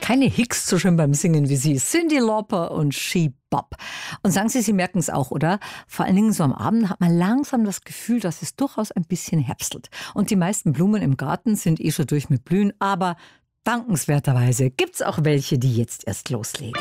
Keine Hicks so schön beim Singen wie sie. Cyndi Lauper und She Bop. Und sagen Sie merken es auch, oder? Vor allen Dingen so am Abend hat man langsam das Gefühl, dass es durchaus ein bisschen herbstelt. Und die meisten Blumen im Garten sind schon durch mit Blühen. Aber dankenswerterweise gibt es auch welche, die jetzt erst loslegen.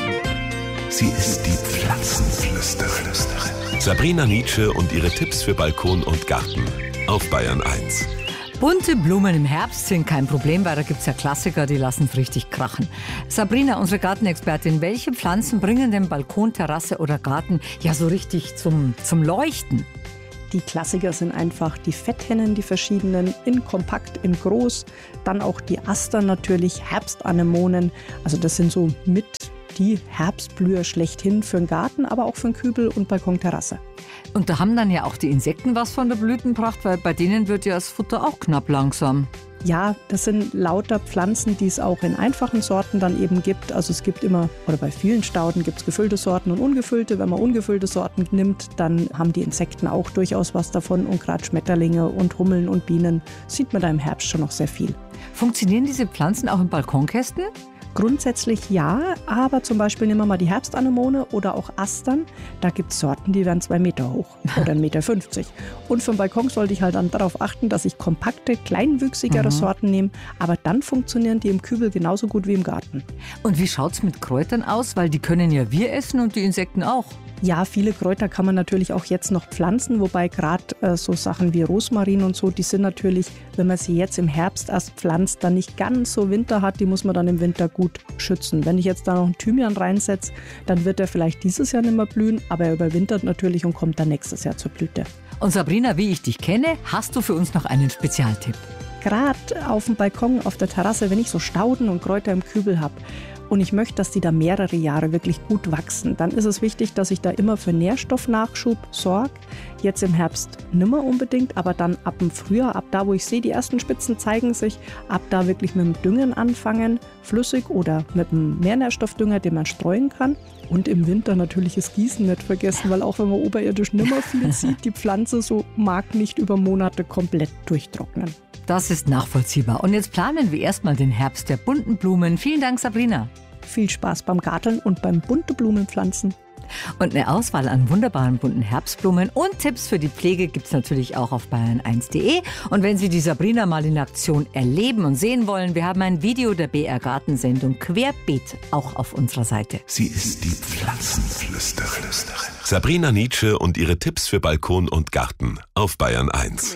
Sie ist die Pflanzenflüsterin. Sabrina Nitzsche und ihre Tipps für Balkon und Garten auf Bayern 1. Bunte Blumen im Herbst sind kein Problem, weil da gibt es ja Klassiker, die lassen es richtig krachen. Sabrina, unsere Gartenexpertin, welche Pflanzen bringen den Balkon, Terrasse oder Garten ja so richtig zum Leuchten? Die Klassiker sind einfach die Fetthennen, die verschiedenen, in kompakt, in groß. Dann auch die Astern natürlich, Herbstanemonen. Also das sind so mit die Herbstblüher schlechthin für den Garten, aber auch für den Kübel und Balkonterrasse. Und da haben dann ja auch die Insekten was von der Blütenpracht, weil bei denen wird ja das Futter auch knapp langsam. Ja, das sind lauter Pflanzen, die es auch in einfachen Sorten dann eben gibt. Also es gibt immer, oder bei vielen Stauden gibt es gefüllte Sorten und ungefüllte. Wenn man ungefüllte Sorten nimmt, dann haben die Insekten auch durchaus was davon. Und gerade Schmetterlinge und Hummeln und Bienen sieht man da im Herbst schon noch sehr viel. Funktionieren diese Pflanzen auch in Balkonkästen? Grundsätzlich ja, aber zum Beispiel nehmen wir mal die Herbstanemone oder auch Astern. Da gibt es Sorten, die werden 2 Meter hoch oder 1,50 Meter. Und für den Balkon sollte ich halt dann darauf achten, dass ich kompakte, kleinwüchsigere Sorten nehme. Aber dann funktionieren die im Kübel genauso gut wie im Garten. Und wie schaut es mit Kräutern aus? Weil die können ja wir essen und die Insekten auch. Ja, viele Kräuter kann man natürlich auch jetzt noch pflanzen, wobei gerade so Sachen wie Rosmarin und so, die sind natürlich, wenn man sie jetzt im Herbst erst pflanzt, dann nicht ganz so Winter hat, die muss man dann im Winter gut schützen. Wenn ich jetzt da noch einen Thymian reinsetze, dann wird er vielleicht dieses Jahr nicht mehr blühen, aber er überwintert natürlich und kommt dann nächstes Jahr zur Blüte. Und Sabrina, wie ich dich kenne, hast du für uns noch einen Spezialtipp? Gerade auf dem Balkon, auf der Terrasse, wenn ich so Stauden und Kräuter im Kübel habe, und ich möchte, dass die da mehrere Jahre wirklich gut wachsen, dann ist es wichtig, dass ich da immer für Nährstoffnachschub sorge. Jetzt im Herbst nimmer unbedingt, aber dann ab dem Frühjahr, ab da, wo ich sehe, die ersten Spitzen zeigen sich, ab da wirklich mit dem Düngen anfangen, flüssig oder mit einem Mehrnährstoffdünger, den man streuen kann. Und im Winter natürlich das Gießen nicht vergessen, weil auch wenn man oberirdisch nimmer viel sieht, die Pflanze so mag nicht über Monate komplett durchtrocknen. Das ist nachvollziehbar. Und jetzt planen wir erstmal den Herbst der bunten Blumen. Vielen Dank, Sabrina. Viel Spaß beim Garteln und beim bunte Blumenpflanzen. Und eine Auswahl an wunderbaren bunten Herbstblumen und Tipps für die Pflege gibt es natürlich auch auf bayern1.de. Und wenn Sie die Sabrina mal in Aktion erleben und sehen wollen, wir haben ein Video der BR Gartensendung Querbeet auch auf unserer Seite. Sie ist die Pflanzenflüsterin. Sabrina Nitzsche und ihre Tipps für Balkon und Garten auf Bayern 1.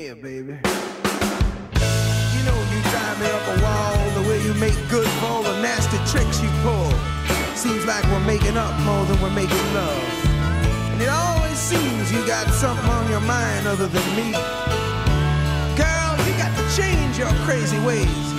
Make good for all the nasty tricks you pull. Seems like we're making up more than we're making love. And it always seems you got something on your mind other than me. Girl, you got to change your crazy ways.